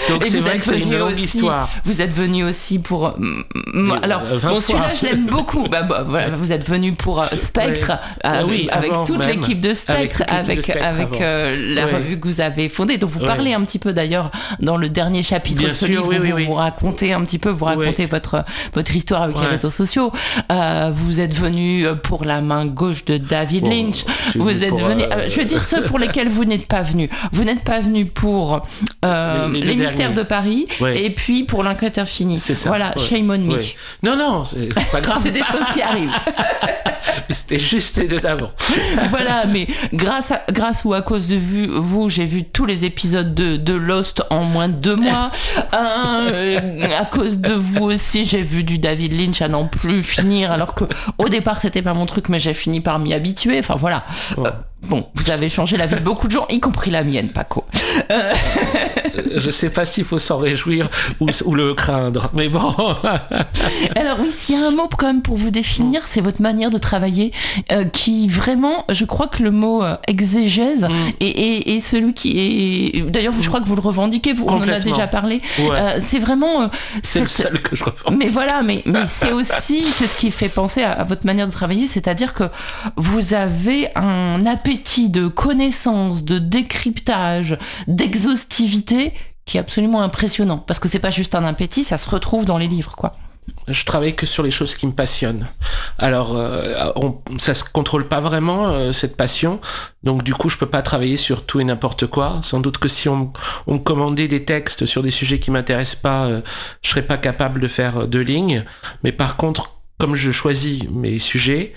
Donc c'est vrai que c'est une longue histoire. Vous êtes venu aussi pour... alors, celui-là, je l'aime beaucoup. Voilà, vous êtes venu pour Spectre, avec toute l'équipe de Spectre, avec la revue que vous avez fondée. Donc vous parlez un petit peu d'ailleurs dans le dernier chapitre de ce livre, vous racontez un petit peu, votre histoire avec les réseaux sociaux. Vous êtes venu pour la main gauche de David Lynch. Vous êtes venu... je vais dire ceux pour lesquels vous n'êtes pas venu. Vous n'êtes pas venu pour les mystères de Paris et puis pour l'enquête infinie. C'est ça. Voilà, shame on me. Non, c'est pas grave. C'est des choses qui arrivent. Mais c'était juste les deux d'avant. Voilà, mais grâce ou à cause de vous, j'ai vu tous les épisodes de Lost en moins de 2 mois. À cause de vous aussi, j'ai vu du David Lynch à n'en plus finir, alors que au départ c'était pas mon truc, mais j'ai fini par m'y habituer. Enfin voilà. Bon, vous avez changé la vie de beaucoup de gens, y compris la mienne, Paco. Je sais pas s'il faut s'en réjouir ou le craindre, mais bon. Alors oui, s'il y a un mot quand même pour vous définir, c'est votre manière de travailler, qui vraiment, je crois que le mot exégèse est celui qui est... D'ailleurs, je crois que vous le revendiquez, on en a déjà parlé. C'est vraiment... c'est le seul que je revendique. Mais voilà, mais c'est aussi, c'est ce qui fait penser à votre manière de travailler, c'est-à-dire que vous avez un appétit de connaissance, de décryptage, d'exhaustivité qui est absolument impressionnant, parce que c'est pas juste un appétit, ça se retrouve dans les livres, quoi. Je travaille que sur les choses qui me passionnent. Alors, ça se contrôle pas vraiment, cette passion. Donc, du coup, je peux pas travailler sur tout et n'importe quoi. Sans doute que si on me commandait des textes sur des sujets qui m'intéressent pas, je serais pas capable de faire 2 lignes. Mais par contre, comme je choisis mes sujets,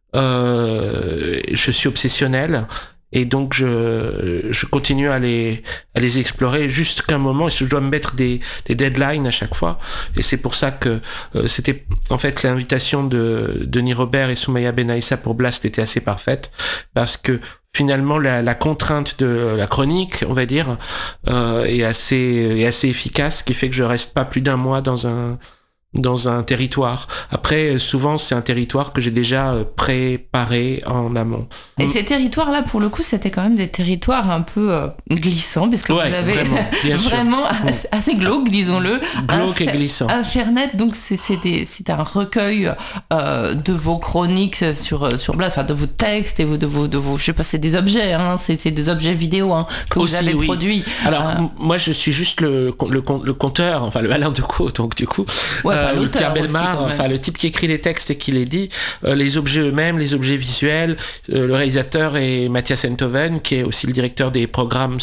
je suis obsessionnel. Et donc je continue à les explorer jusqu'à un moment, je dois me mettre des deadlines à chaque fois. Et c'est pour ça que c'était en fait l'invitation de Denis Robert et Soumaya Benaïssa pour Blast était assez parfaite, parce que finalement la contrainte de la chronique, on va dire, est assez efficace, ce qui fait que je reste pas plus d'1 mois dans un territoire. Après, souvent, c'est un territoire que j'ai déjà préparé en amont. Et ces territoires-là, pour le coup, c'était quand même des territoires un peu glissants, puisque vous avez vraiment assez glauque, disons-le. Glauque et glissant. Infernet, donc c'est un recueil de vos chroniques sur Blast, enfin de vos textes et de vos je sais pas, c'est des objets, hein, c'est des objets vidéo que vous avez produits. Alors, moi, je suis juste le conteur, enfin le Alain Decaux, donc du coup... Pierre Bellemare, le type qui écrit les textes et qui les dit, les objets eux-mêmes, les objets visuels, le réalisateur est Mathias Enthoven, qui est aussi le directeur des programmes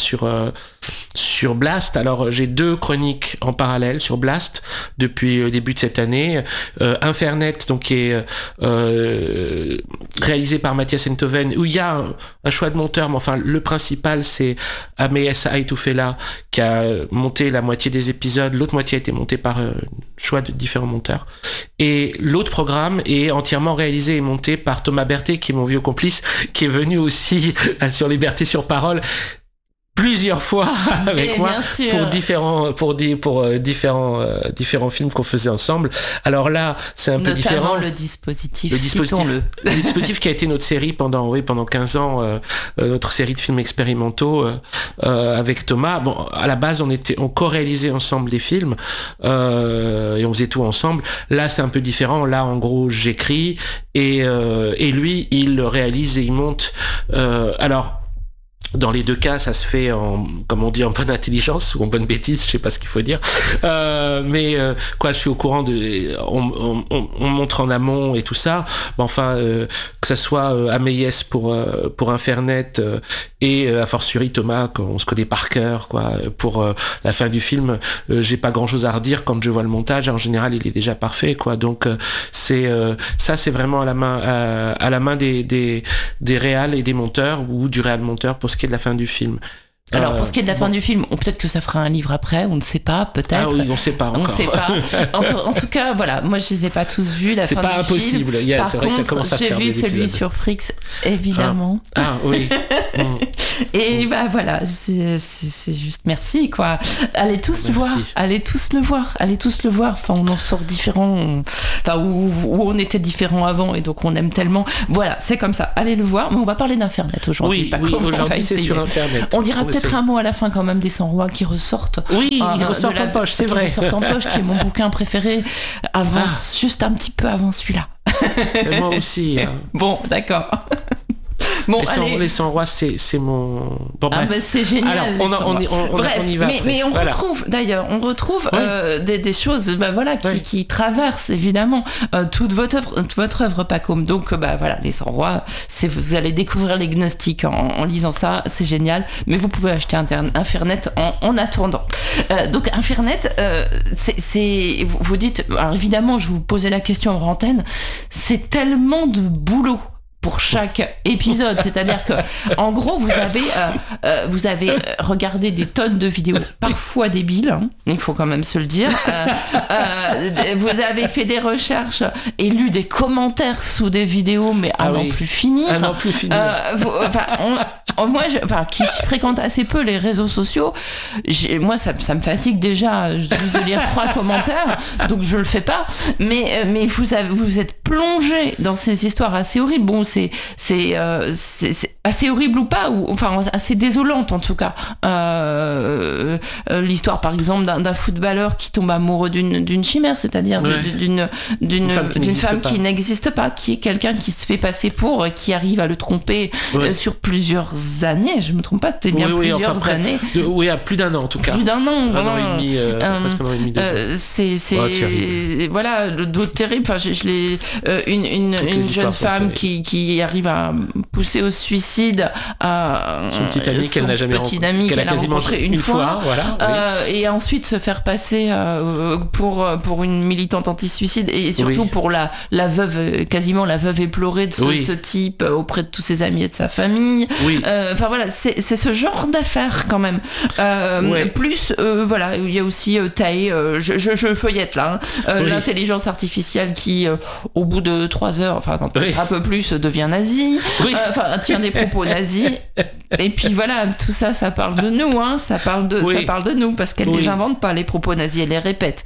sur Blast. Alors j'ai 2 chroniques en parallèle sur Blast depuis le début de cette année. Infernet, donc qui est réalisé par Mathias Enthoven, où il y a un choix de monteur, mais enfin le principal c'est Améès Aïtoufela qui a monté la moitié des épisodes, l'autre moitié a été montée par choix de différents monteurs. Et l'autre programme est entièrement réalisé et monté par Thomas Berthet, qui est mon vieux complice, qui est venu aussi sur Liberté sur Parole plusieurs fois avec moi pour différents films qu'on faisait ensemble. Alors là, c'est un peu différent. Notamment le dispositif qui a été notre série pendant 15 ans, notre série de films expérimentaux avec Thomas. Bon, à la base, on co-réalisait ensemble des films et on faisait tout ensemble. Là, c'est un peu différent. Là, en gros, j'écris et lui, il réalise et il monte. Alors, dans les 2 cas, ça se fait comme on dit, en bonne intelligence ou en bonne bêtise, je sais pas ce qu'il faut dire. Mais je suis au courant on montre en amont et tout ça. Mais enfin, que ça soit Améès pour Infernet et a fortiori Thomas, qu'on se connaît par cœur, pour la fin du film, j'ai pas grand chose à redire quand je vois le montage. En général, il est déjà parfait, Donc c'est vraiment à la main des réals et des monteurs ou du réal monteur pour ce qui est de la fin du film. Alors pour ce qui est de la fin du film, peut-être que ça fera un livre après, on ne sait pas, peut-être. Ah oui, on ne sait pas encore. On ne sait pas. En tout cas, voilà, moi je les ai pas tous vus, la fin du film. C'est pas impossible. Par contre, ça commence à faire des épisodes. J'ai vu celui sur Frix, évidemment. Ah oui. Et voilà, c'est juste merci, quoi. Allez tous le voir. Allez tous le voir. Enfin, on en sort différents. Enfin, où on était différents avant et donc on aime tellement. Voilà, c'est comme ça. Allez le voir. Mais on va parler d'Infernet aujourd'hui. Oui, aujourd'hui c'est sur Infernet. On dira peut-être peut-être un mot à la fin quand même des 100 rois qui ressortent. Oui, ils ressortent en poche, c'est vrai. Ils ressortent en poche, qui est mon bouquin préféré, juste un petit peu avant celui-là. Et moi aussi. Bon, d'accord. Bon, les 100 rois, c'est mon... Bon, bref. C'est génial. Alors, on y va. Mais on retrouve, d'ailleurs, des choses qui traversent, évidemment, toute votre œuvre, Pacôme. Donc, les 100 rois, vous allez découvrir les gnostiques en lisant ça, c'est génial. Mais vous pouvez acheter Infernet en attendant. Donc, Infernet, vous dites... Alors, évidemment, je vous posais la question en antenne, c'est tellement de boulot pour chaque épisode, c'est-à-dire que en gros vous avez regardé des tonnes de vidéos parfois débiles, hein, il faut quand même se le dire, vous avez fait des recherches et lu des commentaires sous des vidéos mais à n'en plus finir. Moi qui fréquente assez peu les réseaux sociaux, moi ça me fatigue déjà juste de lire 3 commentaires, donc je le fais pas, mais vous êtes plongé dans ces histoires assez horribles. Bon, c'est assez horrible ou pas, ou enfin assez désolante en tout cas. L'histoire par exemple d'un footballeur qui tombe amoureux d'une chimère, c'est-à-dire d'une femme qui n'existe pas, qui est quelqu'un qui se fait passer pour, qui arrive à le tromper sur plusieurs années. Je me trompe pas, c'était bien plusieurs années. À plus d'un an en tout cas. Plus d'un an. Un an et demi, presque un an et demi. Voilà, d'autres terribles. Enfin, une jeune femme qui arrive à pousser au suicide son petit ami qu'elle n'a jamais rencontré, qu'elle a quasiment rencontré une fois, et ensuite se faire passer pour une militante anti-suicide, et surtout pour la veuve, quasiment la veuve éplorée de ce type auprès de tous ses amis et de sa famille. Enfin voilà, c'est ce genre d'affaires quand même. Plus il y a aussi Tae, je feuillette là, l'intelligence artificielle qui au bout de 3 heures, enfin quand un peu plus, devient nazi, tient des propos nazis, et puis voilà, tout ça, ça parle de nous, hein, ça parle de nous, parce qu'elle les invente pas, les propos nazis, elle les répète.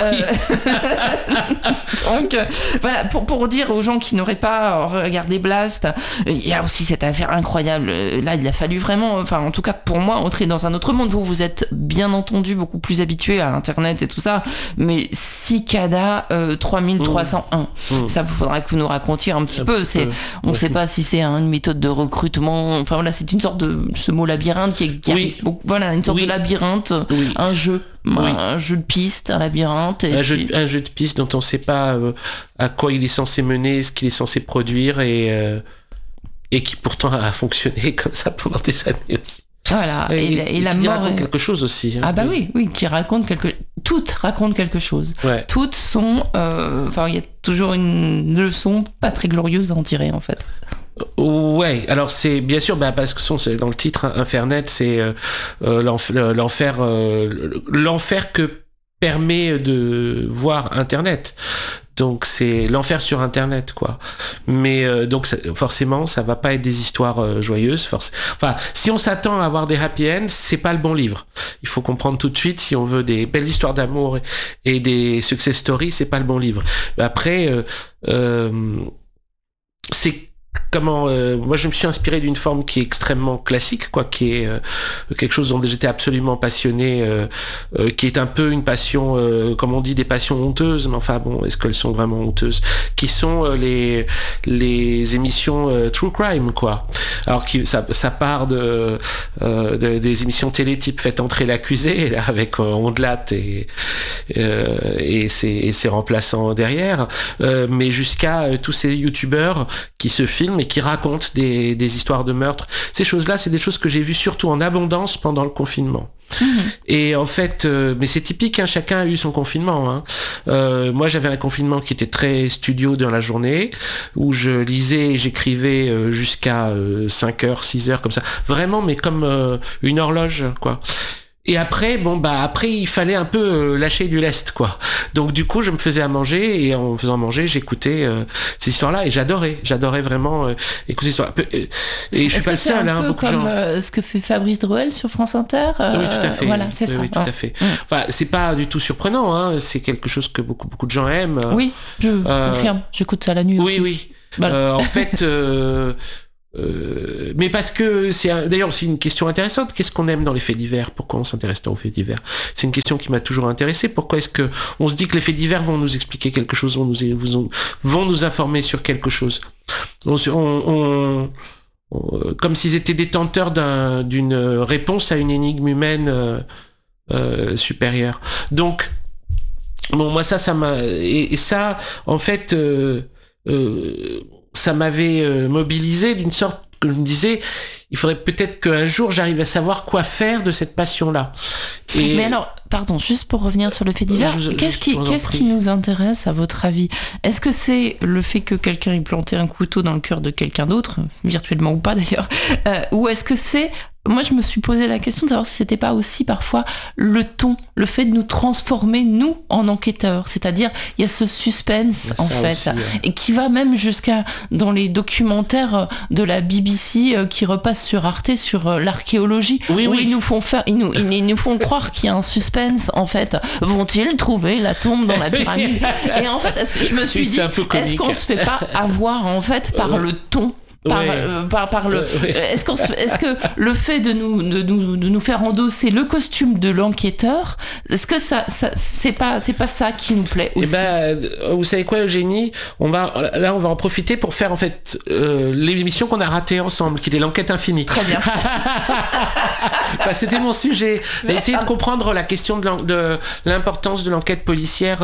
Donc voilà, pour dire aux gens qui n'auraient pas regardé Blast, il y a aussi cette affaire incroyable. Là, il a fallu vraiment, enfin en tout cas pour moi, entrer dans un autre monde. Vous êtes bien entendu beaucoup plus habitué à Internet et tout ça, mais Cicada 3301, ça vous faudra que vous nous racontiez un petit peu. On ne sait pas si c'est une méthode de recrutement. Enfin voilà, c'est une sorte de ce mot labyrinthe qui arrive. Donc, voilà, une sorte de labyrinthe, un jeu. Un jeu de piste, un labyrinthe. Un jeu de piste dont on ne sait pas à quoi il est censé mener, ce qu'il est censé produire, et qui pourtant a fonctionné comme ça pendant des années aussi. Voilà, et la mort raconte quelque chose aussi. Qui raconte toutes racontent quelque chose. Toutes sont, il y a toujours une leçon pas très glorieuse à en tirer en fait. Alors c'est bien sûr, parce que c'est dans le titre, Infernet, c'est l'enfer que permet de voir Internet. Donc c'est l'enfer sur Internet, quoi. Mais donc forcément, ça va pas être des histoires joyeuses. Enfin, si on s'attend à avoir des happy ends, c'est pas le bon livre. Il faut comprendre tout de suite, si on veut des belles histoires d'amour et des success stories, c'est pas le bon livre. Après, c'est moi je me suis inspiré d'une forme qui est extrêmement classique, quoi, qui est quelque chose dont j'étais absolument passionné, qui est un peu une passion, comme on dit, des passions honteuses, mais enfin bon, est-ce qu'elles sont vraiment honteuses, qui sont les émissions true crime, quoi. Alors ça part des émissions télé type Faites entrer l'accusé, là, avec Ondelat et ses remplaçants derrière, mais jusqu'à tous ces youtubeurs qui se filment et qui racontent des histoires de meurtre. Ces choses-là, c'est des choses que j'ai vues surtout en abondance pendant le confinement. Et en fait, mais c'est typique, hein, chacun a eu son confinement. Hein. Moi, j'avais un confinement qui était très studio dans la journée, où je lisais et j'écrivais jusqu'à 5h, 6h, comme ça. Vraiment, mais comme une horloge, quoi. Et après, après, il fallait un peu lâcher du lest, quoi. Donc, du coup, je me faisais à manger, et en me faisant manger, j'écoutais ces histoires-là, et j'adorais vraiment écouter ces histoires. Et je suis pas le seul, hein, beaucoup de gens. Comme ce que fait Fabrice Drouel sur France Inter. Oui, tout à fait. Voilà, c'est ça. Oui, tout à fait. Enfin, c'est pas du tout surprenant, hein. C'est quelque chose que beaucoup de gens aiment. Oui, je confirme. J'écoute ça la nuit aussi. Oui. Voilà. En fait. mais parce que d'ailleurs c'est une question intéressante. Qu'est-ce qu'on aime dans les faits divers? Pourquoi on s'intéresse tant aux faits divers? C'est une question qui m'a toujours intéressé. Pourquoi est-ce que on se dit que les faits divers vont nous expliquer quelque chose, vont nous informer sur quelque chose? Comme s'ils étaient détenteurs d'une réponse à une énigme humaine supérieure. Donc bon, moi ça m'a et ça en fait ça m'avait mobilisé d'une sorte que je me disais, il faudrait peut-être qu'un jour j'arrive à savoir quoi faire de cette passion-là. Mais alors, pardon, juste pour revenir sur le fait divers, qu'est-ce qui nous intéresse à votre avis? Est-ce que c'est le fait que quelqu'un ait planté un couteau dans le cœur de quelqu'un d'autre, virtuellement ou pas d'ailleurs, ou est-ce que c'est... Moi, je me suis posé la question de savoir si c'était pas aussi parfois le ton, le fait de nous transformer, nous, en enquêteurs. C'est-à-dire, il y a ce suspense, en fait, aussi, ouais. Et qui va même jusqu'à dans les documentaires de la BBC qui repassent sur Arte sur l'archéologie, où ils nous font ils nous font croire qu'il y a un suspense, en fait. Vont-ils trouver la tombe dans la pyramide? Et en fait, je me suis dit, est-ce qu'on se fait pas avoir, en fait, par le ton? Est-ce que le fait de nous faire endosser le costume de l'enquêteur, est-ce que ça c'est pas ça qui nous plaît aussi? Vous savez quoi, Eugénie, on va en profiter pour faire en fait l'émission qu'on a ratée ensemble, qui était l'enquête infinie. Très bien. C'était mon sujet, essayer de comprendre la question de l'importance de l'enquête policière,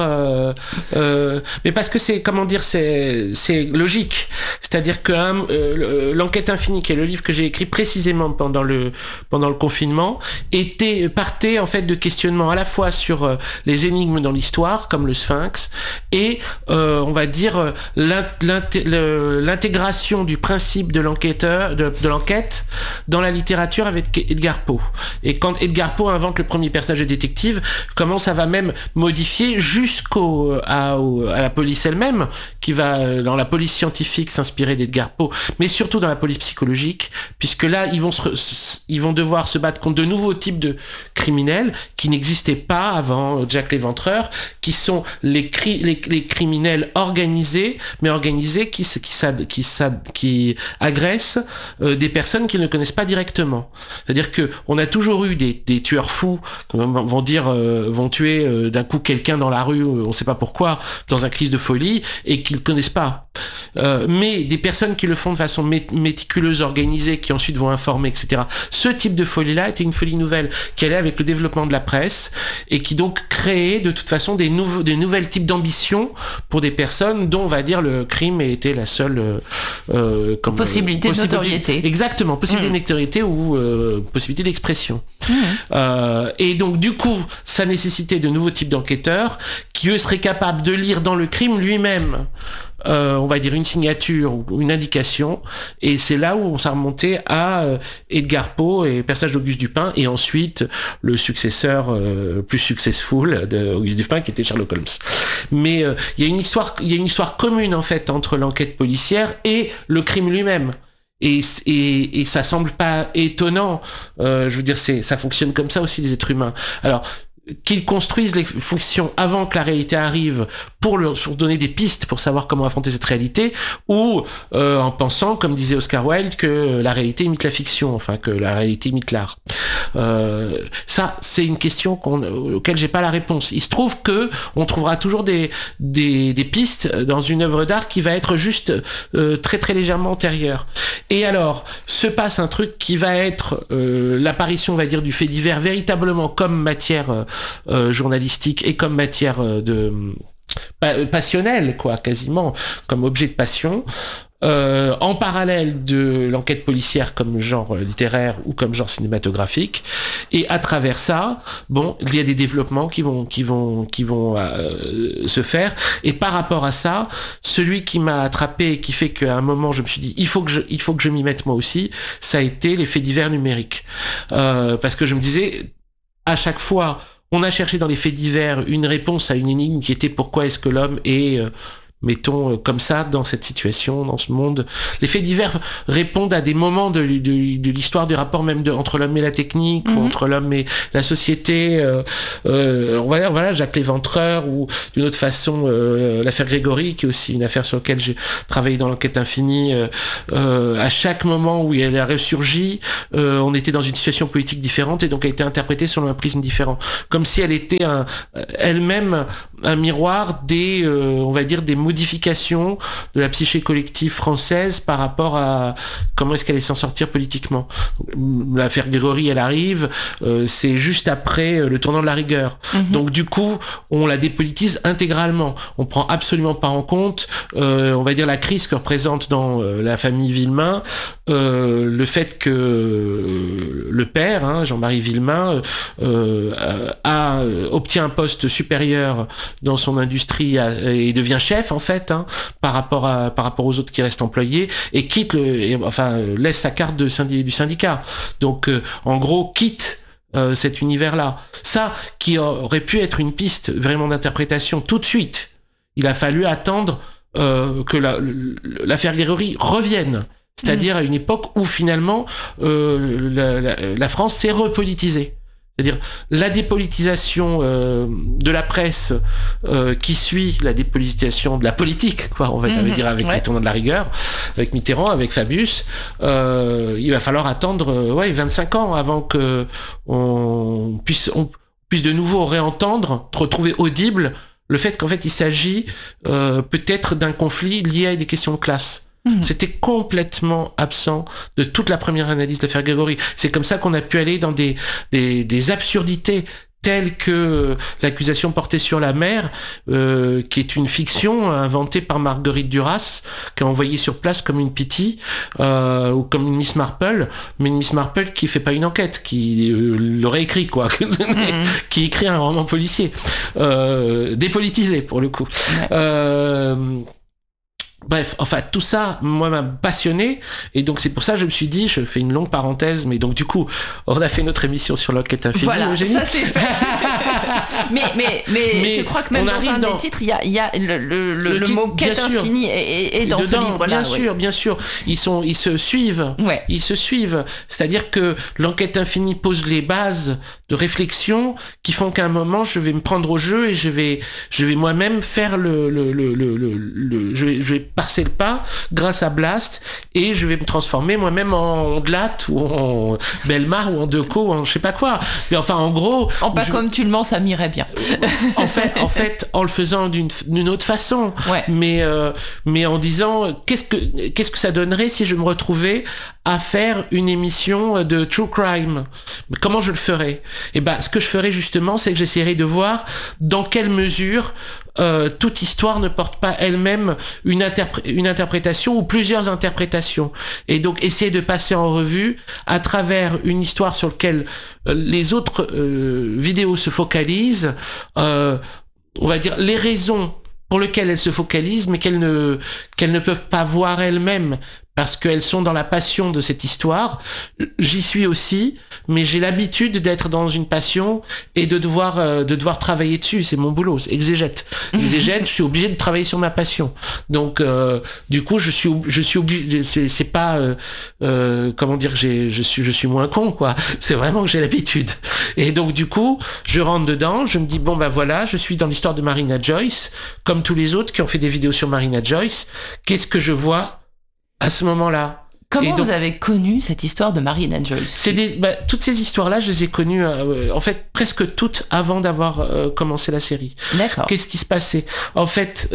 mais parce que c'est logique, c'est-à-dire que l'enquête infinie, qui est le livre que j'ai écrit précisément pendant le confinement, partait en fait de questionnements à la fois sur les énigmes dans l'histoire, comme le Sphinx, et on va dire l'intégration du principe de l'enquêteur, de l'enquête dans la littérature avec Edgar Poe. Et quand Edgar Poe invente le premier personnage de détective, comment ça va même modifier à la police elle-même, qui va dans la police scientifique s'inspirer d'Edgar Poe, mais surtout dans la police psychologique, puisque là ils vont devoir se battre contre de nouveaux types de criminels qui n'existaient pas avant Jack l'Éventreur, qui sont les criminels organisés, mais organisés qui agressent des personnes qu'ils ne connaissent pas directement. C'est-à-dire que on a toujours eu des tueurs fous qui vont tuer d'un coup quelqu'un dans la rue, on ne sait pas pourquoi, dans un crise de folie, et qu'ils ne connaissent pas. Mais des personnes qui le font de façon méticuleuse, organisée, qui ensuite vont informer, etc. Ce type de folie-là était une folie nouvelle qui allait avec le développement de la presse et qui donc créait de toute façon des nouvelles types d'ambitions pour des personnes dont on va dire le crime était la seule possibilité de notoriété. Exactement, possibilité de notoriété ou possibilité d'expression. Et donc du coup, ça nécessitait de nouveaux types d'enquêteurs qui eux seraient capables de lire dans le crime lui-même on va dire une signature ou une indication, et c'est là où on s'est remonté à Edgar Poe et le personnage d'Auguste Dupin, et ensuite le successeur plus successful d'Auguste Dupin qui était Sherlock Holmes. Mais il y a une histoire commune en fait entre l'enquête policière et le crime lui-même. Et ça semble pas étonnant. Je veux dire, ça fonctionne comme ça aussi les êtres humains. Alors qu'ils construisent les fonctions avant que la réalité arrive pour donner des pistes pour savoir comment affronter cette réalité, ou en pensant, comme disait Oscar Wilde, que la réalité imite la fiction, enfin que la réalité imite l'art. Ça, c'est une question auquel j'ai pas la réponse. Il se trouve que on trouvera toujours des pistes dans une œuvre d'art qui va être juste très très légèrement antérieure. Et alors, se passe un truc qui va être l'apparition, on va dire, du fait divers véritablement comme matière journalistique et comme matière passionnelle, quoi, quasiment, comme objet de passion, en parallèle de l'enquête policière comme genre littéraire ou comme genre cinématographique. Et à travers ça, bon, il y a des développements qui vont se faire. Et par rapport à ça, celui qui m'a attrapé et qui fait qu'à un moment je me suis dit il faut que je m'y mette moi aussi, ça a été les faits divers numériques. Parce que je me disais, à chaque fois, on a cherché dans les faits divers une réponse à une énigme qui était pourquoi est-ce que l'homme est mettons comme ça, dans cette situation, dans ce monde. Les faits divers répondent à des moments de l'histoire du rapport même entre l'homme et la technique, ou entre l'homme et la société. Voilà, Jacques Léventreur, ou d'une autre façon, l'affaire Grégory, qui est aussi une affaire sur laquelle j'ai travaillé dans l'enquête infinie. À chaque moment où elle a ressurgi, on était dans une situation politique différente, et donc elle a été interprétée selon un prisme différent. Comme si elle était elle-même un miroir on va dire, des modifications de la psyché collective française par rapport à comment est-ce qu'elle allait s'en sortir politiquement. L'affaire Grégory, elle arrive, c'est juste après le tournant de la rigueur. Donc du coup, on la dépolitise intégralement. On prend absolument pas en compte, on va dire, la crise que représente dans la famille Villemain, le fait que le père, Jean-Marie Villemain, obtient un poste supérieur dans son industrie et devient chef en fait, par rapport aux autres qui restent employés, et laisse sa carte du syndicat. Donc en gros quitte cet univers-là. Ça qui aurait pu être une piste vraiment d'interprétation tout de suite. Il a fallu attendre que l'affaire Grégory revienne. C'est-à-dire à une époque où finalement la France s'est repolitisée. C'est-à-dire la dépolitisation de la presse qui suit la dépolitisation de la politique, quoi, on va dire, avec les tournants de la rigueur, avec Mitterrand, avec Fabius. Il va falloir attendre 25 ans avant que on puisse de nouveau réentendre, retrouver audible le fait qu'en fait il s'agit peut-être d'un conflit lié à des questions de classe. C'était complètement absent de toute la première analyse de l'affaire Grégory. C'est comme ça qu'on a pu aller dans des absurdités telles que l'accusation portée sur la mère, qui est une fiction inventée par Marguerite Duras, qui a envoyé sur place comme une Pitty, ou comme une Miss Marple, mais une Miss Marple qui fait pas une enquête, qui l'aurait écrit, quoi, qui écrit un roman policier, dépolitisé pour le coup. Bref, enfin tout ça, moi, m'a passionné, et donc c'est pour ça que je me suis dit, je fais une longue parenthèse, mais donc du coup, on a fait notre émission sur l'enquête infinie. Voilà, ça c'est fait. mais je crois que même dans un des titres, il y a le titre, mot quête infinie est dans ce livre-là. Bien sûr, ils se suivent. Ouais. Ils se suivent. C'est-à-dire que l'enquête infinie pose les bases de réflexion qui font qu'à un moment, je vais me prendre au jeu et je vais moi-même faire je vais passer le pas grâce à Blast, et je vais me transformer moi-même en Glatt ou en Belmar ou en Decaux ou en je sais pas quoi. Mais enfin, en gros, pas comme tu le mens, ça m'irait bien. en fait, en le faisant d'une autre façon. Ouais. Mais en disant qu'est-ce que ça donnerait si je me retrouvais à faire une émission de true crime. Comment je le ferais ? Et ce que je ferais justement, c'est que j'essaierais de voir dans quelle mesure toute histoire ne porte pas elle-même une interprétation ou plusieurs interprétations. Et donc essayer de passer en revue à travers une histoire sur laquelle les autres vidéos se focalisent, on va dire les raisons pour lesquelles elles se focalisent, mais qu'elles ne peuvent pas voir elles-mêmes, parce qu'elles sont dans la passion de cette histoire. J'y suis aussi, mais j'ai l'habitude d'être dans une passion et de devoir travailler dessus. C'est mon boulot, c'est exégète. Exégète, je suis obligé de travailler sur ma passion. Donc, du coup, je suis obligé. C'est pas comment dire, je suis moins con, quoi. C'est vraiment que j'ai l'habitude. Et donc, du coup, je rentre dedans. Je me dis voilà, je suis dans l'histoire de Marina Joyce, comme tous les autres qui ont fait des vidéos sur Marina Joyce. Qu'est-ce que je vois à ce moment-là? Comment vous avez connu cette histoire de Marina Joyce? Toutes ces histoires-là, je les ai connues, en fait, presque toutes avant d'avoir commencé la série. D'accord. Qu'est-ce qui se passait? En fait,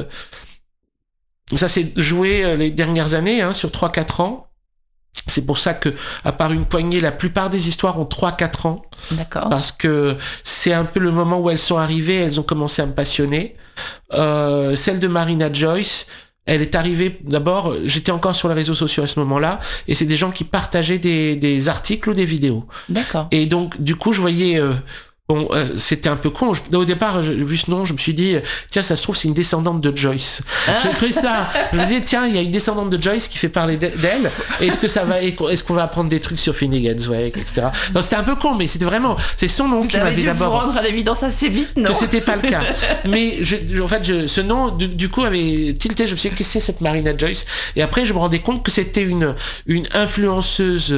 ça s'est joué les dernières années, sur 3-4 ans. C'est pour ça que, à part une poignée, la plupart des histoires ont 3-4 ans. D'accord. Parce que c'est un peu le moment où elles sont arrivées, elles ont commencé à me passionner. Celle de Marina Joyce, elle est arrivée, d'abord, j'étais encore sur les réseaux sociaux à ce moment-là, et c'est des gens qui partageaient des articles ou des vidéos. D'accord. Et donc, du coup, je voyais Bon, c'était un peu con. Au départ, vu ce nom, je me suis dit, tiens, ça se trouve, c'est une descendante de Joyce. J'ai cru ça. Je me disais, tiens, il y a une descendante de Joyce qui fait parler d'elle. Est-ce qu'on va apprendre des trucs sur Finnegan's Wake, etc. Non, c'était un peu con, mais c'était vraiment, c'est son nom qui m'avait d'abord. Vous rendre à l'évidence assez vite, non? Que c'était pas le cas. Mais ce nom, du coup, avait tilté. Je me suis dit, qu'est-ce que c'est cette Marina Joyce? Et après, je me rendais compte que c'était une influenceuse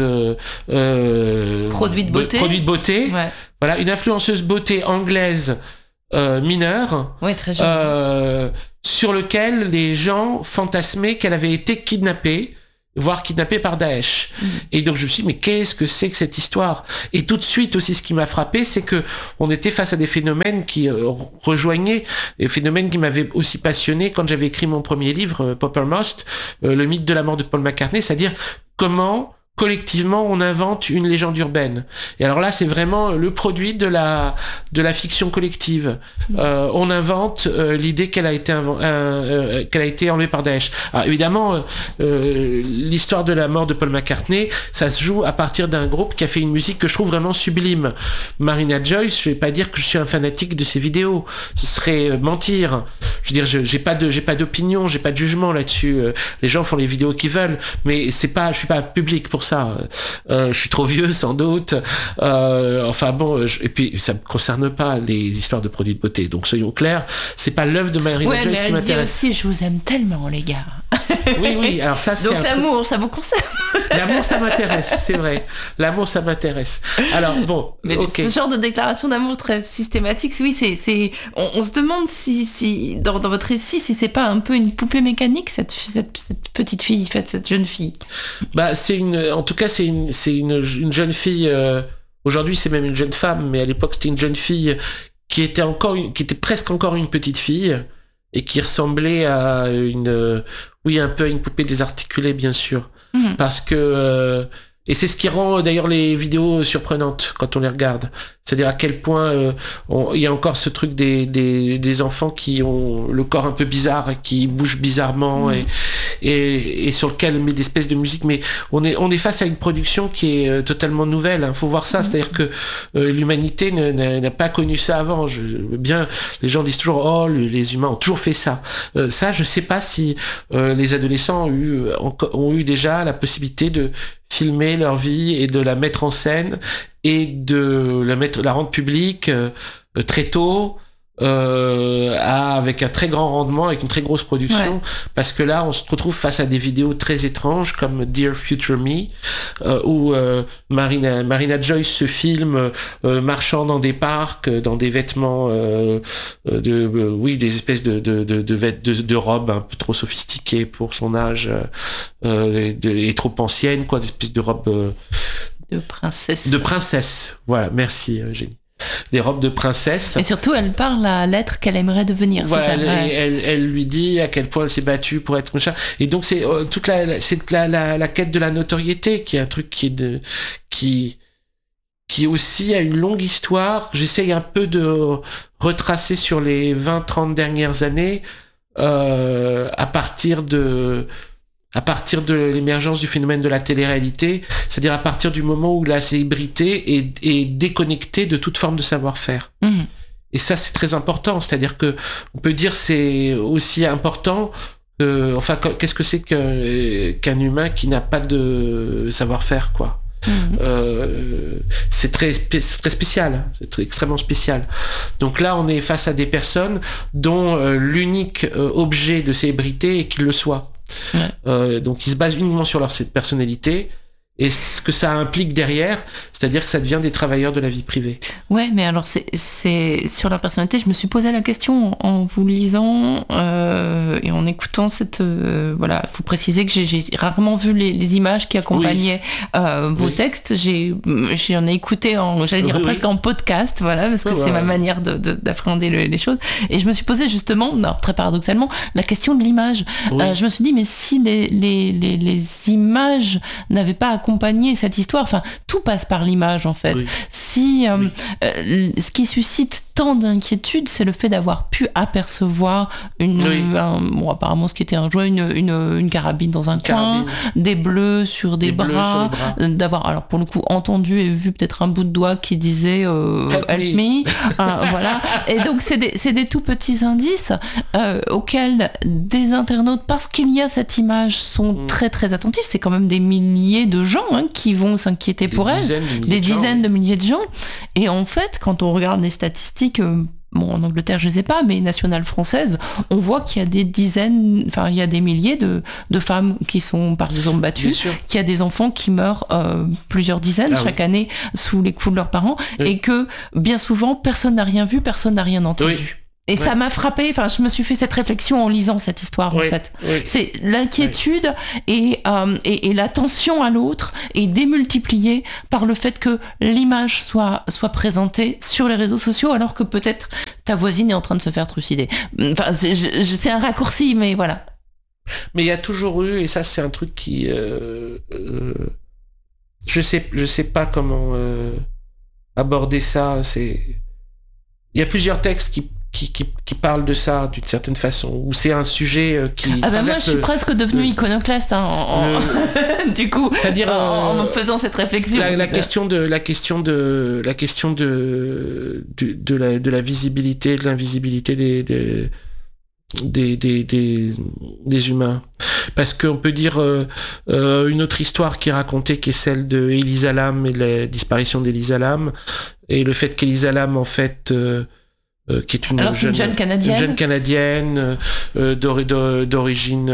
produit de beauté. Ouais. Voilà, une influenceuse beauté anglaise mineure, très jeune. sur lequel les gens fantasmaient qu'elle avait été kidnappée, voire kidnappée par Daesh. Et donc je me suis dit, mais qu'est-ce que c'est que cette histoire? Et tout de suite aussi, ce qui m'a frappé, c'est que on était face à des phénomènes qui rejoignaient, des phénomènes qui m'avaient aussi passionné quand j'avais écrit mon premier livre, Poppermost, le mythe de la mort de Paul McCartney, c'est-à-dire comment collectivement on invente une légende urbaine. Et alors là, c'est vraiment le produit de la fiction collective. On invente l'idée qu'elle a été enlevée par Daesh. Alors évidemment, l'histoire de la mort de Paul McCartney, ça se joue à partir d'un groupe qui a fait une musique que je trouve vraiment sublime. Marina Joyce, je vais pas dire que je suis un fanatique de ses vidéos, ce serait mentir. Je veux dire, j'ai pas d'opinion, j'ai pas de jugement là-dessus. Les gens font les vidéos qu'ils veulent, mais je suis pas public pour ça. Je suis trop vieux sans doute. Enfin bon, et puis ça me concerne pas les histoires de produits de beauté. Donc soyons clairs, c'est pas l'œuvre de Marina Joyce qui m'intéresse. Aussi, je vous aime tellement, les gars. Oui. Alors ça, c'est donc l'amour, ça vous concerne. L'amour, ça m'intéresse, c'est vrai. L'amour, ça m'intéresse. Alors bon, mais ce genre de déclaration d'amour très systématique, oui, c'est. On se demande si dans votre récit, si c'est pas un peu une poupée mécanique cette petite fille, cette jeune fille. Bah en tout cas, c'est une jeune fille. Aujourd'hui, c'est même une jeune femme, mais à l'époque, c'était une jeune fille qui était presque encore une petite fille et qui ressemblait à un peu à une poupée désarticulée, bien sûr, parce que et c'est ce qui rend d'ailleurs les vidéos surprenantes quand on les regarde. C'est-à-dire à quel point il y a encore ce truc des enfants qui ont le corps un peu bizarre, qui bougent bizarrement et sur lequel on met des espèces de musique. Mais on est face à une production qui est totalement nouvelle. Hein. Faut voir ça. C'est-à-dire que l'humanité n'a pas connu ça avant. Les gens disent toujours les humains ont toujours fait ça. Ça, je sais pas si les adolescents ont eu déjà la possibilité de filmer leur vie et de la mettre en scène et de la rendre publique très tôt avec un très grand rendement, avec une très grosse production, parce que là on se retrouve face à des vidéos très étranges comme Dear Future Me où Marina Joyce se filme marchant dans des parcs dans des vêtements des espèces de robes un peu trop sophistiquées pour son âge et trop anciennes, des espèces de robes de princesse. Voilà, merci Génie. Des robes de princesse. Et surtout, elle parle à l'être qu'elle aimerait devenir. Voilà, elle lui dit à quel point elle s'est battue pour être machin. Et donc c'est toute la quête de la notoriété qui est un truc qui aussi a une longue histoire. J'essaye un peu de retracer sur les 20-30 dernières années à partir de l'émergence du phénomène de la télé-réalité, c'est-à-dire à partir du moment où la célébrité est déconnectée de toute forme de savoir-faire. Et ça, c'est très important, c'est-à-dire que on peut dire c'est aussi important qu'est-ce que c'est qu'un humain qui n'a pas de savoir-faire, quoi. C'est très spécial, c'est extrêmement spécial. Donc là, on est face à des personnes dont l'unique objet de célébrité est qu'ils le soient. Donc ils se basent uniquement sur leur personnalité et ce que ça implique derrière, c'est-à-dire que ça devient des travailleurs de la vie privée. Ouais, mais alors c'est sur leur personnalité, je me suis posé la question en vous lisant et en écoutant faut préciser que j'ai rarement vu les images qui accompagnaient vos textes. J'en ai écouté presque en podcast, parce que c'est ma manière d'appréhender les choses. Et je me suis posé justement, très paradoxalement, la question de l'image. Je me suis dit, mais si les images n'avaient pas accompagner cette histoire. Enfin, tout passe par l'image, en fait. Oui. Si ce qui suscite tant d'inquiétude, c'est le fait d'avoir pu apercevoir apparemment ce qui était un jouet, une carabine dans un coin, des bleus sur des bras, d'avoir, alors pour le coup, entendu et vu peut-être un bout de doigt qui disait help me, voilà. Et donc c'est des tout petits indices auxquels des internautes, parce qu'il y a cette image, sont très très attentifs. C'est quand même des milliers de gens qui vont s'inquiéter pour elle, des dizaines de milliers de gens. Et en fait, quand on regarde les statistiques, en Angleterre je ne sais pas, mais nationale française, on voit qu'il y a il y a des milliers de femmes qui sont par exemple battues, qu'il y a des enfants qui meurent plusieurs dizaines chaque année sous les coups de leurs parents, et que bien souvent personne n'a rien vu, personne n'a rien entendu. Et ça m'a frappé, je me suis fait cette réflexion en lisant cette histoire, en fait. C'est l'inquiétude et la tension à l'autre est démultipliée par le fait que l'image soit présentée sur les réseaux sociaux, alors que peut-être ta voisine est en train de se faire trucider. Enfin, c'est un raccourci, mais voilà. Mais il y a toujours eu, et ça c'est un truc qui... je sais pas comment aborder ça. Il y a plusieurs textes qui parle de ça d'une certaine façon, où c'est un sujet qui... moi je suis presque devenue iconoclaste du coup, c'est-à-dire en me faisant cette réflexion. La question de la visibilité, de l'invisibilité des humains. Parce qu'on peut dire une autre histoire qui est racontée, qui est celle de Elisa Lam et de la disparition d'Elisa Lam, et le fait qu'Elisa Lam, en fait... qui est une jeune canadienne d'origine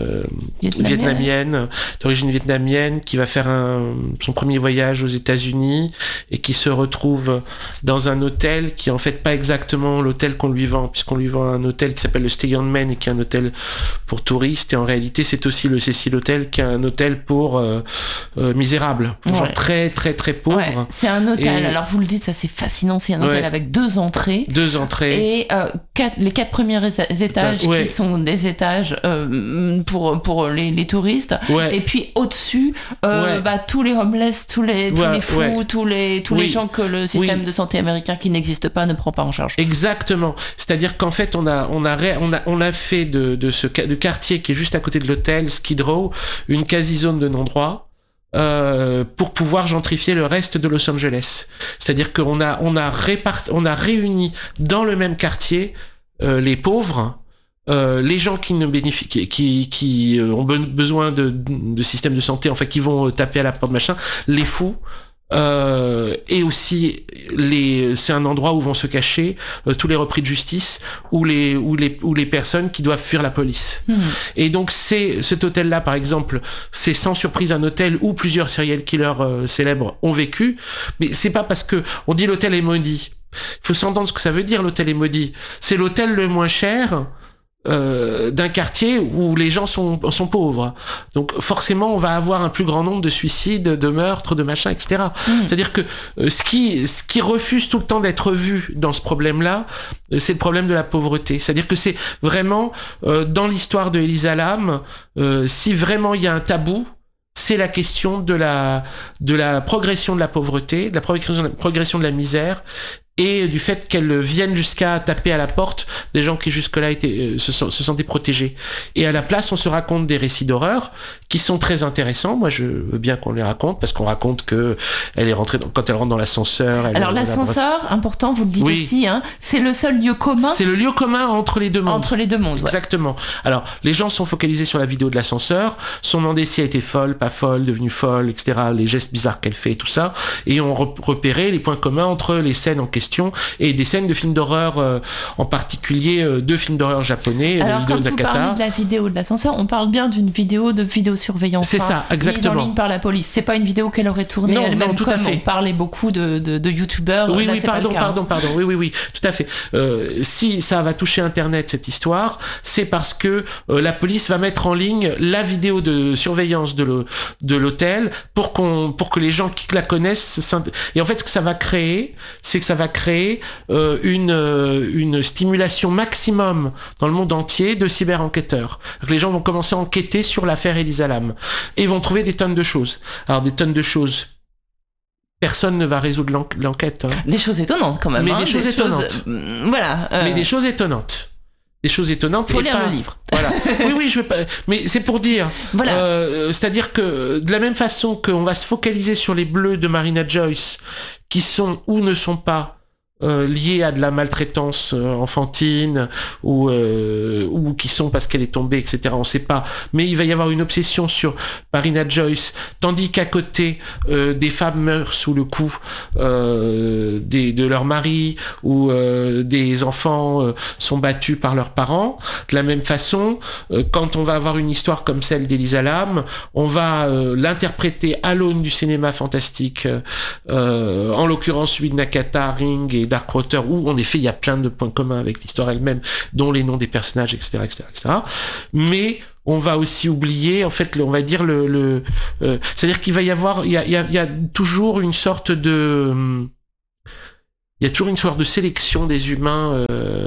vietnamienne, qui va faire son premier voyage aux États-Unis et qui se retrouve dans un hôtel qui est en fait pas exactement l'hôtel qu'on lui vend, puisqu'on lui vend un hôtel qui s'appelle le Stay on Main et qui est un hôtel pour touristes, et en réalité c'est aussi le Cecil Hotel, qui est un hôtel pour misérables, pour gens très très très pauvres. Ouais, c'est un hôtel, alors vous le dites, ça c'est fascinant, c'est un hôtel avec deux entrées. Et les 4 premiers étages qui sont des étages pour les touristes, et puis au-dessus tous les homeless, tous les fous, tous les gens que le système de santé américain qui n'existe pas ne prend pas en charge. Exactement. C'est-à-dire qu'en fait on a fait de quartier qui est juste à côté de l'hôtel Skid Row une quasi-zone de non-droit. Pour pouvoir gentrifier le reste de Los Angeles. C'est-à-dire qu'on a réuni dans le même quartier les pauvres, les gens qui ne bénéficient, qui ont besoin de systèmes de santé, enfin qui vont taper à la porte, machin, les fous. Et aussi c'est un endroit où vont se cacher tous les repris de justice ou les personnes qui doivent fuir la police. Et donc cet hôtel-là, par exemple, c'est sans surprise un hôtel où plusieurs serial killers célèbres ont vécu, mais c'est pas parce que on dit l'hôtel est maudit. Il faut s'entendre ce que ça veut dire, l'hôtel est maudit. C'est l'hôtel le moins cher d'un quartier où les gens sont pauvres. Donc forcément, on va avoir un plus grand nombre de suicides, de meurtres, de machins, etc. C'est-à-dire que ce qui refuse tout le temps d'être vu dans ce problème-là, c'est le problème de la pauvreté. C'est-à-dire que c'est vraiment, dans l'histoire de Elisa Lam, si vraiment il y a un tabou, c'est la question de la progression de la pauvreté, de la progression de la misère, et du fait qu'elles viennent jusqu'à taper à la porte des gens qui jusque-là se sentaient protégés. Et à la place, on se raconte des récits d'horreur qui sont très intéressants. Moi, je veux bien qu'on les raconte, parce qu'on raconte que elle est rentrée quand elle rentre dans l'ascenseur. Alors l'ascenseur, important, vous le dites aussi, c'est le seul lieu commun. C'est le lieu commun entre les deux mondes. Entre les deux mondes, exactement. Alors, les gens sont focalisés sur la vidéo de l'ascenseur, sont demandés si elle était folle, pas folle, devenue folle, etc., les gestes bizarres qu'elle fait, tout ça, et ont repéré les points communs entre les scènes en question et des scènes de films d'horreur, en particulier de films d'horreur japonais. Alors quand vous parlez de la vidéo de l'ascenseur, on parle bien d'une vidéo de vidéosurveillance. C'est ça, exactement. Mise en ligne par la police. C'est pas une vidéo qu'elle aurait tournée elle-même, tout comme à fait. On parlait beaucoup de youtubeurs. Oui, pardon. Oui, tout à fait. Si ça va toucher Internet, cette histoire, c'est parce que la police va mettre en ligne la vidéo de surveillance de l'hôtel pour que les gens qui la connaissent... Et en fait, ce que ça va créer, c'est que ça va créer créer une stimulation maximum dans le monde entier de cyber-enquêteurs. Les gens vont commencer à enquêter sur l'affaire Elisa Lam et vont trouver des tonnes de choses. Alors des tonnes de choses. Personne ne va résoudre l'enquête. Hein. Des choses étonnantes quand même. Mais des choses étonnantes. Voilà. Mais des choses étonnantes. Des choses étonnantes. Faut lire le livre. Voilà. Oui, je veux pas. Mais c'est pour dire. Voilà. C'est-à-dire que de la même façon qu'on va se focaliser sur les bleus de Marina Joyce, qui sont ou ne sont pas liés à de la maltraitance enfantine ou qui sont parce qu'elle est tombée, etc. On sait pas. Mais il va y avoir une obsession sur Marina Joyce, tandis qu'à côté des femmes meurent sous le coup de leur mari ou des enfants sont battus par leurs parents. De la même façon, quand on va avoir une histoire comme celle d'Elisa Lam, on va l'interpréter à l'aune du cinéma fantastique, en l'occurrence celui de Nakata, Ring et Darkwater, où en effet il y a plein de points communs avec l'histoire elle-même, dont les noms des personnages, etc. Mais on va aussi oublier, en fait, on va dire c'est-à-dire qu'il va y avoir, il y a toujours une sorte de, il y a toujours une sorte de sélection des humains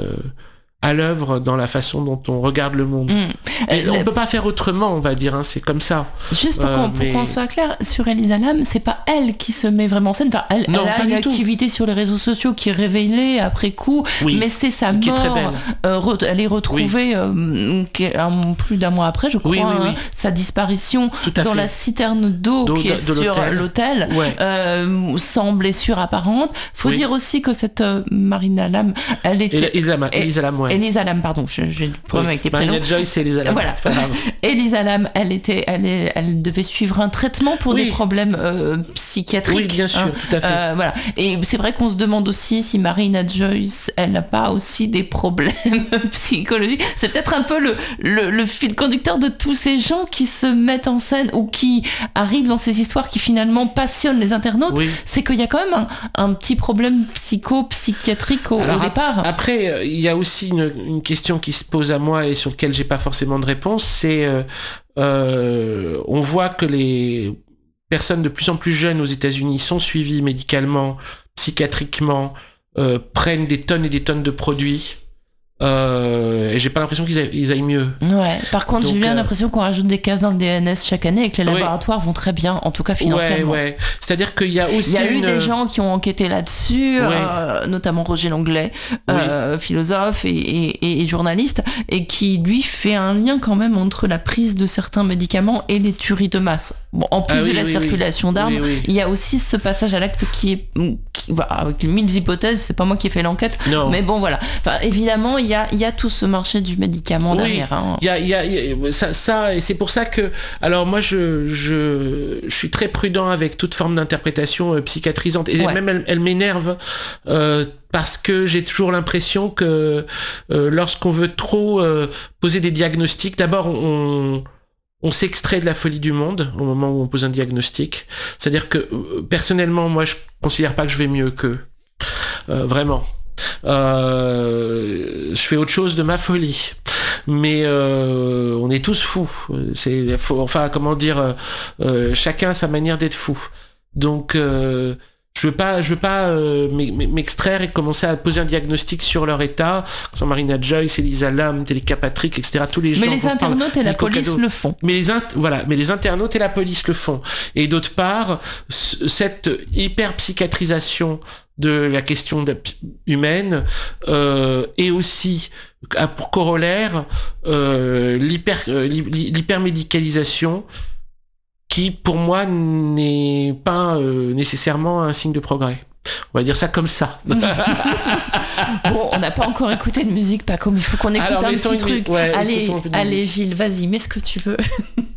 à l'œuvre dans la façon dont on regarde le monde. On peut pas faire autrement, on va dire, hein, c'est comme ça. Juste pour qu'on soit clair, sur Elisa Lam, c'est pas elle qui se met vraiment en scène. Enfin, elle a une activité sur les réseaux sociaux qui est révélée après coup, mais c'est sa mort. Elle est retrouvée plus d'un mois après, je crois, sa disparition dans la citerne d'eau qui est sur l'hôtel, sans blessure apparente. Faut dire aussi que cette Marina Lam, elle était... Elisa Lam, pardon, j'ai le problème avec les prénoms. Marina Joyce et Elisa Lam. Voilà. Elisa Lam, elle devait suivre un traitement pour des problèmes psychiatriques. Oui, bien sûr, tout à fait. Voilà. Et c'est vrai qu'on se demande aussi si Marina Joyce, elle n'a pas aussi des problèmes psychologiques. C'est peut-être un peu le fil conducteur de tous ces gens qui se mettent en scène ou qui arrivent dans ces histoires qui finalement passionnent les internautes. C'est qu'il y a quand même un petit problème psychiatrique au départ. Après, il y a aussi une question qui se pose à moi et sur laquelle j'ai pas forcément de réponse, c'est on voit que les personnes de plus en plus jeunes aux États-Unis sont suivies médicalement, psychiatriquement, prennent des tonnes et des tonnes de produits. Et j'ai pas l'impression qu'ils aillent mieux. Ouais. Par contre, j'ai bien l'impression qu'on rajoute des cases dans le DNS chaque année et que les laboratoires vont très bien, en tout cas financièrement. C'est-à-dire qu'il y a aussi... Il y a eu des gens qui ont enquêté là-dessus, notamment Roger Langlais, philosophe et journaliste, et qui, lui, fait un lien quand même entre la prise de certains médicaments et les tueries de masse. Bon, en plus de la circulation d'armes, il y a aussi ce passage à l'acte qui est... avec 1000 hypothèses, c'est pas moi qui ai fait l'enquête, mais bon, voilà. Enfin, évidemment, il y a tout ce marché du médicament derrière. Hein. Il y a ça, et c'est pour ça que, alors moi je suis très prudent avec toute forme d'interprétation psychiatrisante, et même elle m'énerve parce que j'ai toujours l'impression que lorsqu'on veut trop poser des diagnostics, d'abord on s'extrait de la folie du monde au moment où on pose un diagnostic. C'est-à-dire que personnellement, moi je considère pas que je vais mieux qu'eux. Vraiment. Je fais autre chose de ma folie, mais on est tous fous. Chacun a sa manière d'être fou. Donc je veux pas m'extraire et commencer à poser un diagnostic sur leur état, sur Marina Joyce, Elisa Lam, Teleka Patrick, etc. Tous les gens. Mais les internautes et la police le font. Mais les internautes et la police le font. Et d'autre part, cette hyper psychiatrisation de la question humaine et aussi pour corollaire l'hypermédicalisation qui pour moi n'est pas nécessairement un signe de progrès. On va dire ça comme ça. Bon, on n'a pas encore écouté de musique, Paco, mais il faut qu'on écoute un petit truc. Allez Gilles, vas-y, mets ce que tu veux.